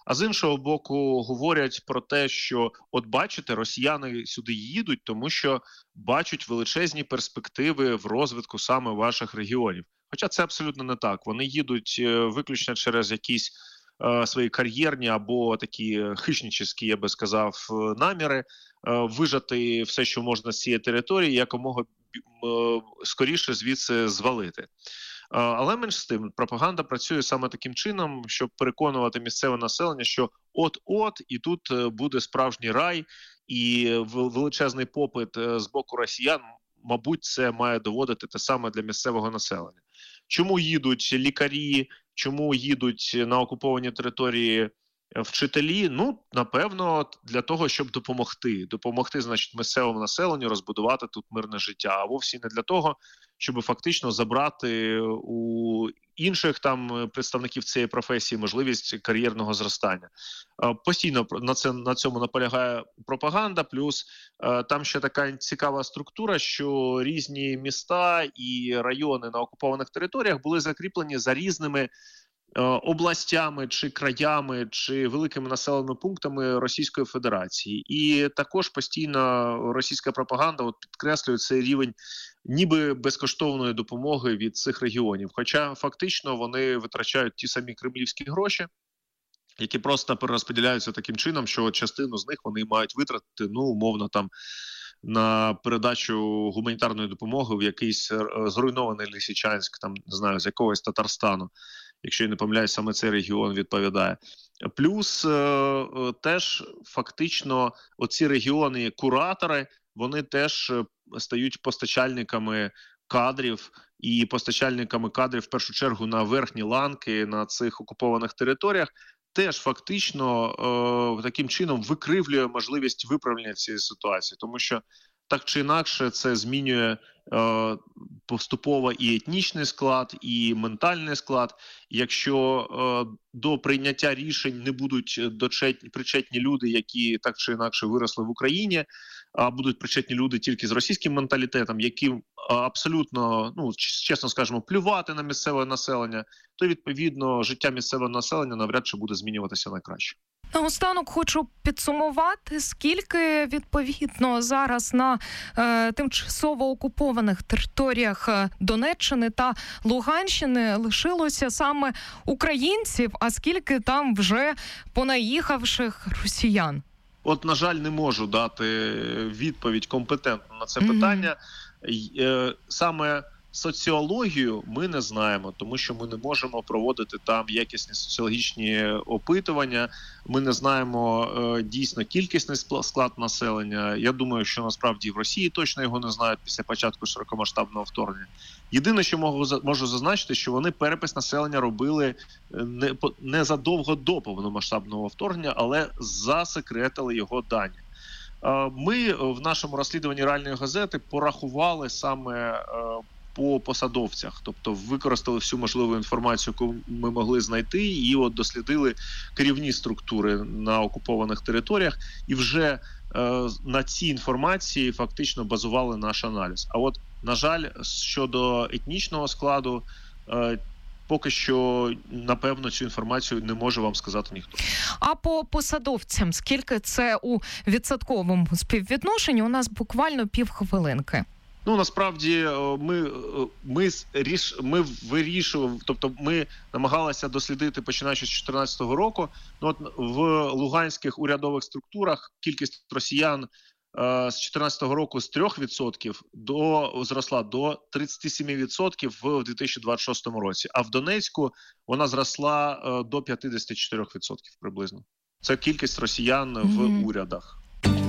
А з іншого боку, говорять про те, що от бачите, росіяни сюди їдуть, тому що бачать величезні перспективи в розвитку саме ваших регіонів. Хоча це абсолютно не так. Вони їдуть виключно через якісь свої кар'єрні або такі хищническі, я би сказав, наміри вижати все, що можна з цієї території, якомога скоріше звідси звалити. Але менш з тим, пропаганда працює саме таким чином, щоб переконувати місцеве населення, що от-от, і тут буде справжній рай, і величезний попит з боку росіян, мабуть, це має доводити те саме для місцевого населення. Чому їдуть лікарі, чому їдуть на окуповані території вчителі? Ну, напевно, для того, щоб допомогти. Допомогти, значить, місцевому населенню розбудувати тут мирне життя, а вовсі не для того, щоб фактично забрати у інших там представників цієї професії можливість кар'єрного зростання. Постійно на цьому наполягає пропаганда, плюс там ще така цікава структура, що різні міста і райони на окупованих територіях були закріплені за різними областями чи краями чи великими населеними пунктами Російської Федерації. І також постійно російська пропаганда підкреслює цей рівень ніби безкоштовної допомоги від цих регіонів. Хоча фактично вони витрачають ті самі кремлівські гроші, які просто перерозподіляються таким чином, що частину з них вони мають витратити, ну, умовно, там, на передачу гуманітарної допомоги в якийсь зруйнований Лисичанськ, там, не знаю, з якогось Татарстану. Якщо я не помиляюсь, саме цей регіон відповідає. Плюс теж фактично оці регіони-куратори, вони теж стають постачальниками кадрів, і постачальниками кадрів в першу чергу на верхні ланки на цих окупованих територіях, теж фактично таким чином викривлює можливість виправлення цієї ситуації, тому що так чи інакше це змінює поступово і етнічний склад, і ментальний склад. Якщо до прийняття рішень не будуть причетні люди, які так чи інакше виросли в Україні, а будуть причетні люди тільки з російським менталітетом, яким абсолютно, ну, чесно скажемо, плювати на місцеве населення, то, відповідно, життя місцевого населення навряд чи буде змінюватися на краще. Наостанок хочу підсумувати, скільки відповідно зараз на тимчасово окупованих територіях Донеччини та Луганщини лишилося саме українців, а скільки там вже понаїхавших росіян? От, на жаль, не можу дати відповідь компетентну на це питання. Саме соціологію ми не знаємо, тому що ми не можемо проводити там якісні соціологічні опитування. Ми не знаємо дійсно кількісний склад населення. Я думаю, що насправді в Росії точно його не знають після початку широкомасштабного вторгнення. Єдине, що можу зазначити, що вони перепис населення робили незадовго до повномасштабного вторгнення, але засекретили його дані. Ми в нашому розслідуванні реальної газети порахували саме по посадовцях, тобто використали всю можливу інформацію, яку ми могли знайти, і от дослідили керівні структури на окупованих територіях, і вже на цій інформації фактично базували наш аналіз. А от, на жаль, щодо етнічного складу, поки що, напевно, цю інформацію не може вам сказати ніхто. А по посадовцям, скільки це у відсотковому співвідношенні? У нас буквально півхвилинки. Ну, насправді, ми вирішували, тобто ми намагалися дослідити, починаючи з 2014 року. Ну, от в луганських урядових структурах кількість росіян з 2014 року з 3% зросла до 37% в 2026 році. А в Донецьку вона зросла до 54% приблизно. Це кількість росіян в урядах.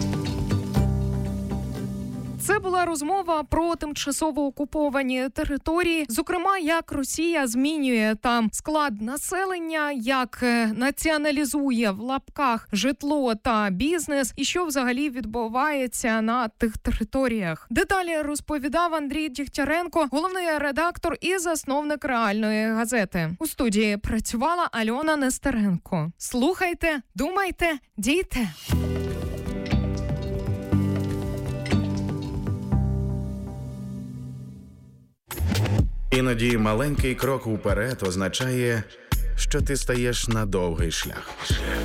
Це була розмова про тимчасово окуповані території, зокрема, як Росія змінює там склад населення, як націоналізує в лапках житло та бізнес, і що взагалі відбувається на тих територіях. Деталі розповідав Андрій Дігтяренко, головний редактор і засновник реальної газети. У студії працювала Альона Нестеренко. Слухайте, думайте, дійте! Іноді маленький крок уперед означає, що ти стаєш на довгий шлях.